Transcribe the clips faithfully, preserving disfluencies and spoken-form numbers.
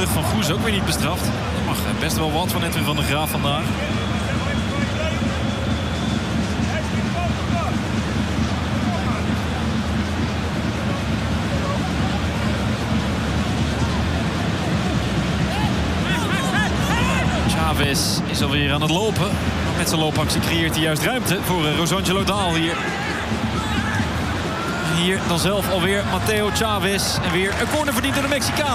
rug van Goes ook weer niet bestraft. Dat mag best wel wat van Edwin van der Graaf vandaag. Chavez is alweer aan het lopen. Met zijn loopactie creëert hij juist ruimte voor Rosangelo Daal hier. Hier dan zelf alweer Matteo Chavez. En weer een corner verdiend door de Mexicaan.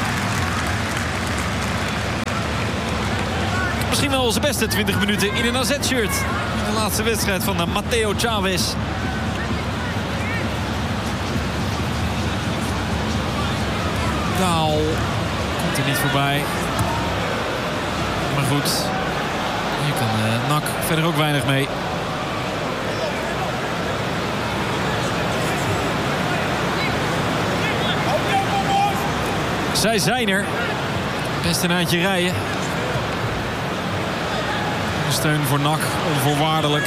Misschien wel zijn beste twintig minuten in een A Z-shirt. De laatste wedstrijd van Matteo Chavez. Daal komt er niet voorbij. Maar goed, hier kan uh, N A C verder ook weinig mee. Zij zijn er. Best een eindje rijden. De steun voor N A C onvoorwaardelijk.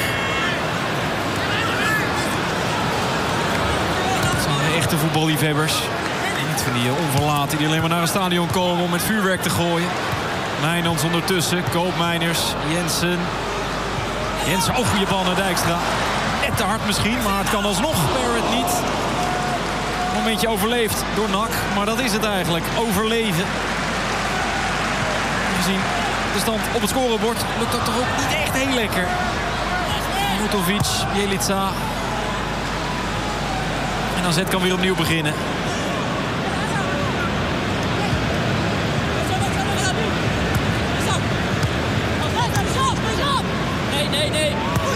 Dat zijn de echte voetballiefhebbers. Niet van die onverlaten die alleen maar naar het stadion komen om met vuurwerk te gooien. Mijnans ondertussen, Koopmeiners, Jensen. Jensen, ook goede bal naar Dijkstra. Net te hard misschien, maar het kan alsnog. Barrett niet. Een momentje overleefd door N A C, maar dat is het eigenlijk. Overleven. Gezien de stand op het scorebord lukt dat toch ook niet echt heel lekker. Mutovic, Bjelica. En A Z kan weer opnieuw beginnen. Nee, nee, nee.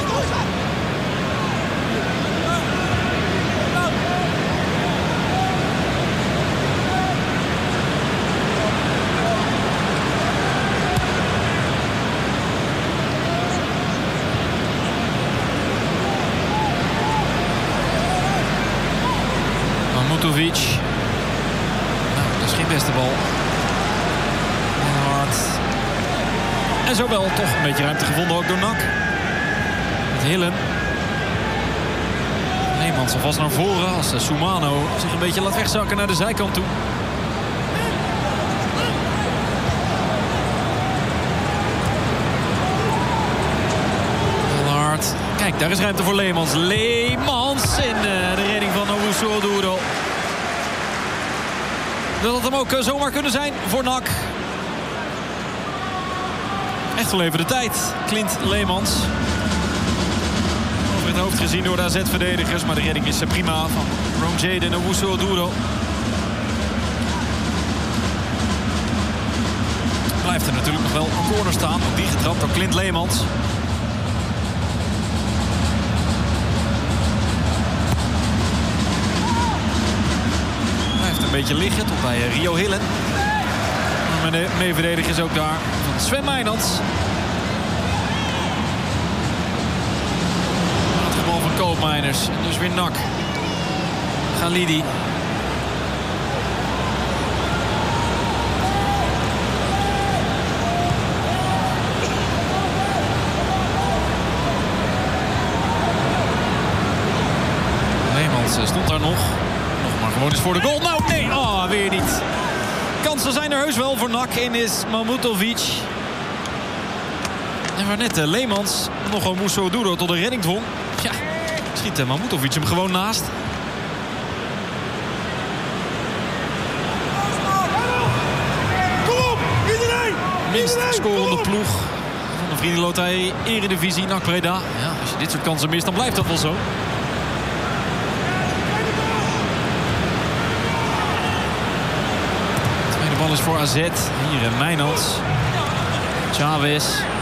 Mutovic. Nou, dat is geen beste bal. Hard. En zo wel toch een beetje ruimte gevonden ook door N A C. Met Hillen. Leemans alvast naar voren als Soumano zich een beetje laat wegzakken naar de zijkant toe. Hard. Kijk, daar is ruimte voor Leemans. Leemans in uh, de redding van Owusu Oduro. Dat had hem ook uh, zomaar kunnen zijn voor N A C. Echt wel even de tijd. Clint Leemans. Over het hoofd gezien door de A Z-verdedigers. Maar de redding is prima van Rome Jaden en Owusu Oduro. Blijft er natuurlijk nog wel een corner staan. Ook die getrapt door Clint Leemans. Blijft een beetje liggen tot bij Rio Hillen. Maar de meeverdediger is ook daar van Sven Mijnans. Het geval van Koopmeiners. En dus weer N A C. Galidi. Leemans stond daar nog. Nog maar gewoon eens voor de goal. Nou, nee. Oh, weer niet. Kansen zijn er heus wel voor N A C in is Mamutovic. En waar net uh, Leemans nog Owusu Oduro tot een redding dwong. Ja, schiet uh, Mamutovic hem gewoon naast. Kom op, iedereen! Minst scorende ploeg van de Vriendenloterij Eredivisie N A C Breda. Ja, als je dit soort kansen mist, dan blijft dat wel zo. De bal is voor A Z. Hier in Mijnans. Chavez.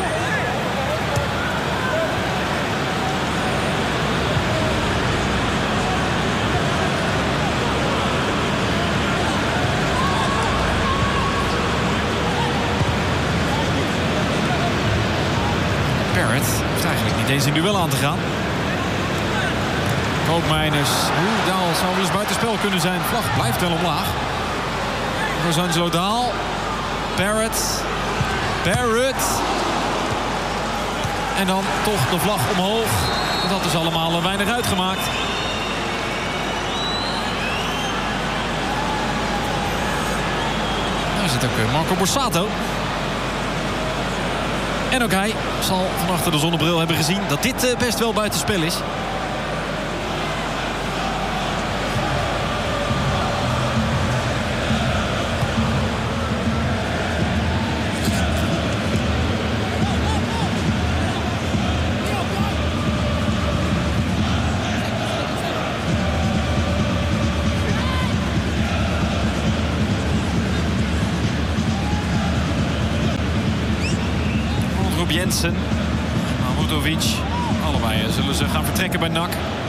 Barrett hoeft eigenlijk niet eens in duel aan te gaan. Koopmeiners. Oeh, Daal zou wel eens buitenspel kunnen zijn. Vlag blijft wel omlaag. Rosangelo Daal. Barrett. Barrett. En dan toch de vlag omhoog. Dat is allemaal weinig uitgemaakt. Er zit ook Marco Borsato. En ook hij zal van achter de zonnebril hebben gezien dat dit best wel buitenspel is. Jensen, Mahmutovic. Allebei zullen ze gaan vertrekken bij N A C.